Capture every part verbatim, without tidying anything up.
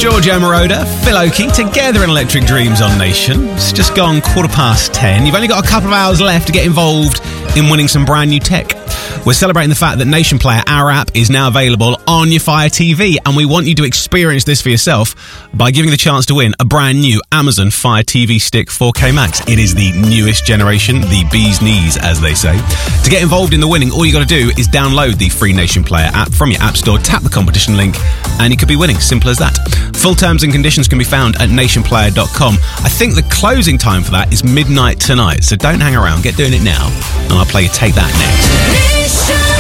Giorgio Moroder, Phil Oakey, together in Electric Dreams on Nation. It's just gone quarter past ten. You've only got a couple of hours left to get involved in winning some brand new tech. We're celebrating the fact that Nation Player, our app, is now available on your Fire T V, and we want you to experience this for yourself by giving the chance to win a brand new Amazon Fire T V Stick four K Max. It is the newest generation, the bee's knees, as they say. To get involved in the winning, all you got to do is download the free Nation Player app from your app store, tap the competition link, and you could be winning. Simple as that. Full terms and conditions can be found at nation player dot com. I think the closing time for that is midnight tonight, so don't hang around. Get doing it now, and I'll play you Take That next.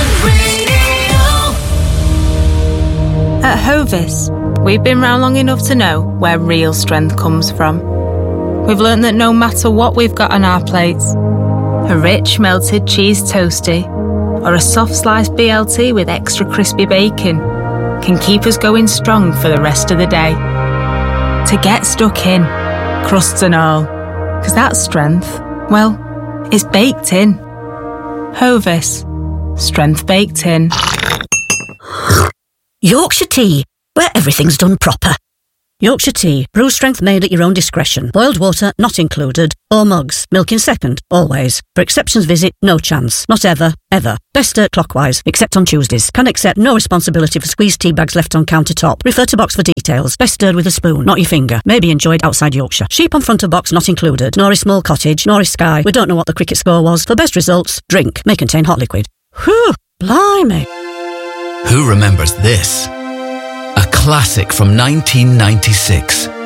At Hovis, we've been round long enough to know where real strength comes from. We've learned that no matter what we've got on our plates, a rich melted cheese toastie or a soft sliced B L T with extra crispy bacon can keep us going strong for the rest of the day. To get stuck in, crusts and all, because that strength, well, it's baked in. Hovis, strength baked in. Yorkshire Tea, where everything's done proper. Yorkshire Tea, brew strength made at your own discretion. Boiled water not included, or mugs. Milk in second, always. For exceptions visit, no chance. Not ever, ever. Best stirred clockwise, except on Tuesdays. Can accept no responsibility for squeezed tea bags left on countertop. Refer to box for details. Best stirred with a spoon, not your finger. May be enjoyed outside Yorkshire. Sheep on front of box not included. Norris Small Cottage, Norris Sky. We don't know what the cricket score was. For best results, drink. May contain hot liquid. Whew, blimey. Who remembers this? A classic from nineteen ninety-six.